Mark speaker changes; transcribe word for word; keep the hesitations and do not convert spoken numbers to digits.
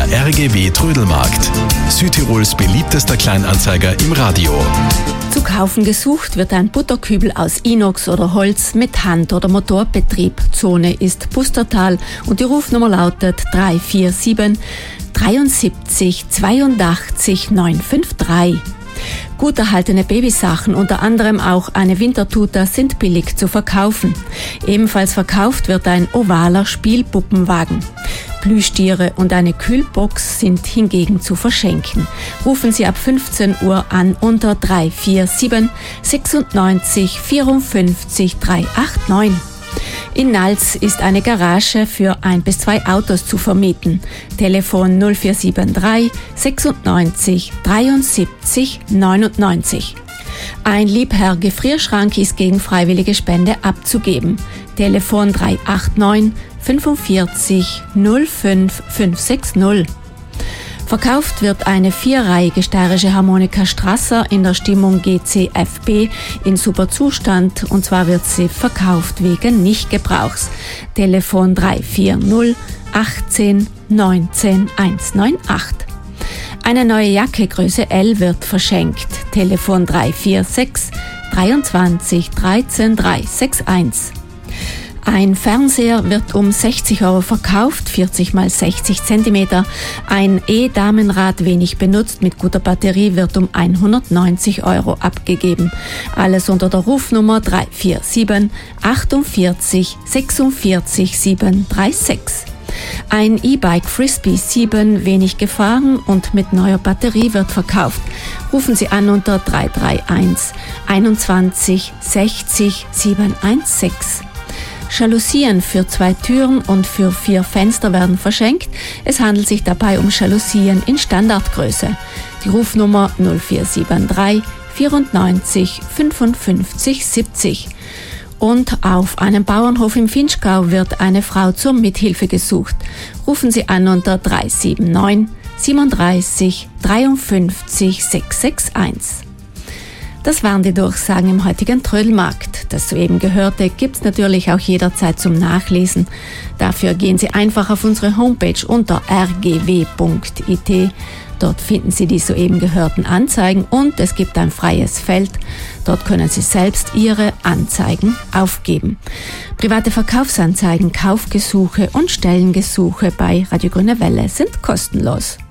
Speaker 1: Der R G W Trödelmarkt. Südtirols beliebtester Kleinanzeiger im Radio.
Speaker 2: Zu kaufen gesucht wird ein Butterkübel aus Inox oder Holz mit Hand- oder Motorbetrieb. Zone ist Pustertal und die Rufnummer lautet drei vier sieben, dreiundsiebzig, zweiundachtzig, neun fünf drei. Gut erhaltene Babysachen, unter anderem auch eine Wintertuta, sind billig zu verkaufen. Ebenfalls verkauft wird ein ovaler Spielpuppenwagen. Plüschtiere und eine Kühlbox sind hingegen zu verschenken. Rufen Sie ab fünfzehn Uhr an unter drei vier sieben, sechsundneunzig, vierundfünfzig, dreihundertneunundachtzig. In Nals ist eine Garage für ein bis zwei Autos zu vermieten. Telefon null vier sieben drei, sechsundneunzig, dreiundsiebzig, neunundneunzig. Ein Liebherr-Gefrierschrank ist gegen freiwillige Spende abzugeben. Telefon drei acht neun, fünfundvierzig, null fünf fünf sechs null. Verkauft wird eine vierreihige steirische Harmonika Strasser in der Stimmung G C F B in super Zustand, und zwar wird sie verkauft wegen Nichtgebrauchs. Telefon drei vier null, achtzehn, neunzehn, hundertachtzig. Eine neue Jacke Größe L wird verschenkt. Telefon drei vier sechs, dreiundzwanzig, dreizehn, dreihundereinundsechzig. Ein Fernseher wird um sechzig Euro verkauft, vierzig mal sechzig Zentimeter. Ein E-Damenrad, wenig benutzt, mit guter Batterie, wird um hundertneunzig Euro abgegeben. Alles unter der Rufnummer drei vier sieben, achtundvierzig, sechsundvierzig, siebenhundertsechsunddreißig. Ein E-Bike Frisbee sieben, wenig gefahren und mit neuer Batterie, wird verkauft. Rufen Sie an unter drei drei eins, einundzwanzig, sechzig, siebenhundertsechzehn. Jalousien für zwei Türen und für vier Fenster werden verschenkt. Es handelt sich dabei um Jalousien in Standardgröße. Die Rufnummer null vier sieben drei, vierundneunzig, fünfundfünfzig, siebzig. Und auf einem Bauernhof im Vinschgau wird eine Frau zur Mithilfe gesucht. Rufen Sie an unter drei sieben neun, siebenunddreißig, dreiundfünfzig, sechshundereinundsechzig. Das waren die Durchsagen im heutigen Trödelmarkt. Das soeben Gehörte gibt's natürlich auch jederzeit zum Nachlesen. Dafür gehen Sie einfach auf unsere Homepage unter r g w punkt i t. Dort finden Sie die soeben gehörten Anzeigen und es gibt ein freies Feld. Dort können Sie selbst Ihre Anzeigen aufgeben. Private Verkaufsanzeigen, Kaufgesuche und Stellengesuche bei Radio Grüne Welle sind kostenlos.